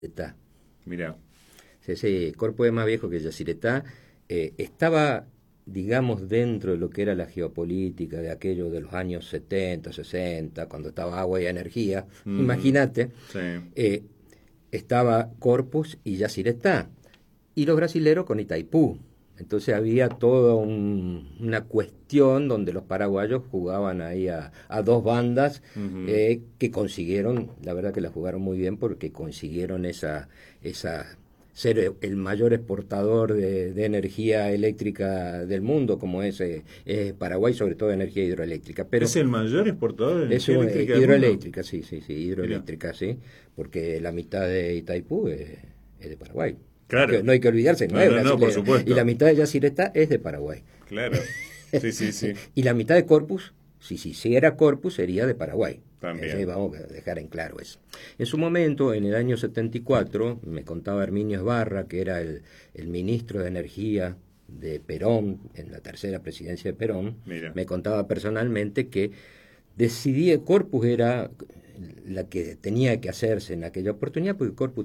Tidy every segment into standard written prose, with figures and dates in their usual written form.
Yacyretá. Mirá. Sí, sí, Corpus es más viejo que Yacyretá. Estaba, digamos, dentro de lo que era la geopolítica de aquello de los años 70, 60, cuando estaba agua y energía. Ujú. Imagínate, Sí. eh, estaba Corpus y Yacyretá, y los brasileros con Itaipú. Entonces había toda una cuestión donde los paraguayos jugaban ahí a dos bandas Ujú. que consiguieron, la verdad que la jugaron muy bien porque consiguieron esa ser el mayor exportador de energía eléctrica del mundo, como es Paraguay, sobre todo de energía hidroeléctrica. Pero ¿Es el mayor exportador de energía eso, eléctrica del mundo? hidroeléctrica, sí, sí, sí, Mirá. hidroeléctrica, sí, porque la mitad de Itaipú es de Paraguay. Claro. No hay que olvidarse, no No, es no, no, por brasilera. Y la supuesto. mitad de Yacyretá es de Paraguay. Claro. Sí, sí, sí. Y la mitad de Corpus, si era Corpus, sería de Paraguay. También. Vamos a dejar en claro eso. En su momento, en el año 74, me contaba Herminio Esbarra, que era el ministro de Energía de Perón, en la tercera presidencia de Perón, Mira. me contaba personalmente que decidía, Corpus era la que tenía que hacerse en aquella oportunidad, porque Corpus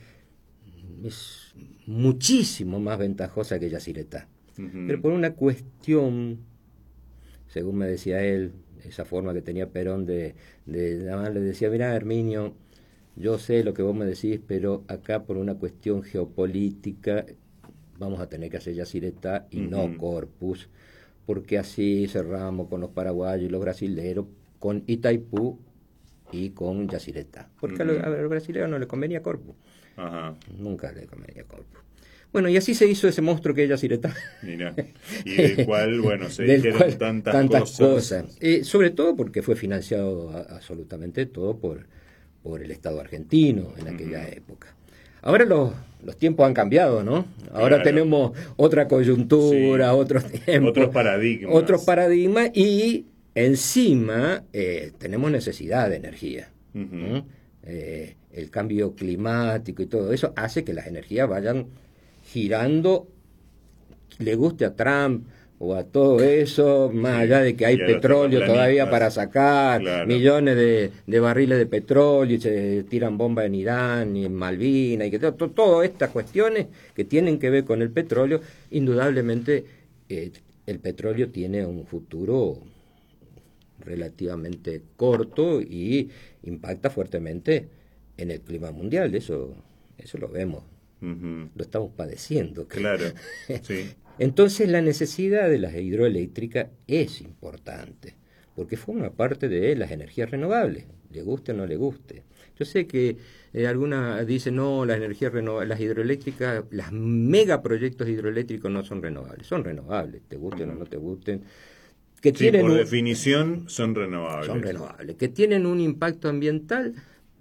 es muchísimo más ventajosa que Yacyretá. Pero Ujú. por una cuestión, según me decía él, esa forma que tenía Perón nada más le decía, mira Herminio, yo sé lo que vos me decís, pero acá por una cuestión geopolítica vamos a tener que hacer Yacyretá y no Ujú. Corpus, porque así cerramos con los paraguayos y los brasileros, con Itaipú y con Yacyretá. Porque a Ujú. los brasileños no le convenía Corpus, Ajá. nunca le convenía Corpus. Bueno, y así se hizo ese monstruo que es Yacyretá, Mira. Y del cual, bueno, se del dijeron cual tantas tantas cosas. cosas. Sobre todo porque fue financiado absolutamente todo por el Estado argentino en aquella Ujú. época. Ahora los tiempos han cambiado, ¿no? Ahora Claro. tenemos otra coyuntura, Sí. otros Otros tiempos, otros paradigmas. paradigmas y encima tenemos necesidad de energía. Ujú. ¿M? El cambio climático y todo eso hace que las energías vayan girando, le guste a Trump o a todo eso, más allá Sí. de que hay Y a los petróleo todavía para terraplanistas. sacar, Claro. millones de barriles de petróleo, y se tiran bombas en Irán y en Malvinas, y que todas estas cuestiones que tienen que ver con el petróleo, indudablemente el petróleo tiene un futuro relativamente corto y impacta fuertemente en el clima mundial, eso lo vemos, Ujú. lo estamos padeciendo. Claro. Sí. Entonces la necesidad de las hidroeléctricas es importante, porque forma parte de las energías renovables, le guste o no le guste. Yo sé que algunas dicen, no, las energías renovables, las hidroeléctricas, los megaproyectos hidroeléctricos no son renovables, te gusten o Ujú. no te gusten, que Sí, tienen por un, definición son son renovables. renovables, que tienen un impacto ambiental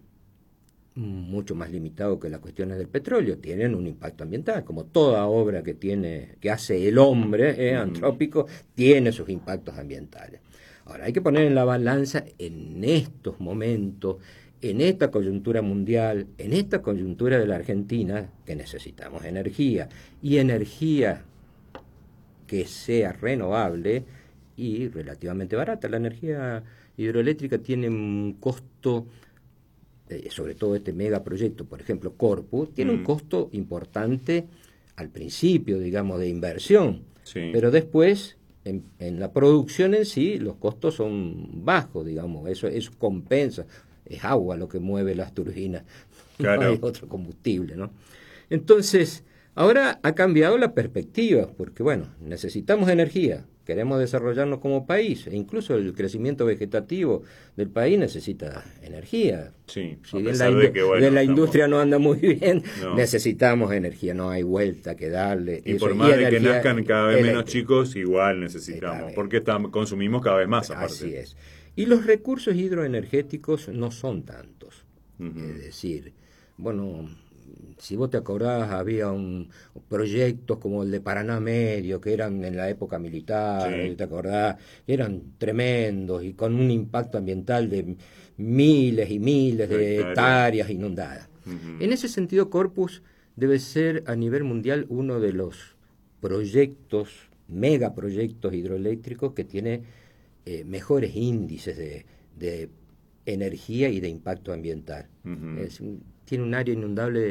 mucho más limitado que las cuestiones del petróleo, tienen un impacto ambiental, como toda obra que hace el hombre Ujú. antrópico, tiene sus impactos ambientales. Ahora, hay que poner en la balanza en estos momentos, en esta coyuntura mundial, en esta coyuntura de la Argentina, que necesitamos energía, y energía que sea renovable y relativamente barata. La energía hidroeléctrica tiene un costo, sobre todo este megaproyecto, por ejemplo, Corpus, tiene un Mm. costo importante al principio, digamos, de inversión, Sí. pero después, en la producción en sí, los costos son bajos, digamos, eso compensa, es agua lo que mueve las turbinas, no hay Claro. otro combustible, ¿no? Entonces, ahora ha cambiado la perspectiva, porque bueno, necesitamos energía, queremos desarrollarnos como país, e incluso el crecimiento vegetativo del país necesita energía. Sí. Si A bien pesar de que, bueno, la estamos. industria no anda muy bien, No. necesitamos energía, no hay vuelta que darle, Y eso, por y más de que energía nazcan cada vez menos eléctrica. chicos, igual Está necesitamos. bien. Porque consumimos cada vez más aparte. Así es. Y los recursos hidroenergéticos no son tantos. Es Ujú. decir, bueno, si vos te acordás, había proyectos como el de Paraná Medio, que eran en la época militar, Sí. ¿te acordás? Eran tremendos y con un impacto ambiental de miles y miles De de hectáreas. hectáreas inundadas. En Ujú. ese sentido, Corpus debe ser a nivel mundial uno de los proyectos, megaproyectos hidroeléctricos que tiene mejores índices de energía y de impacto ambiental. Ujú. Es tiene un área inundable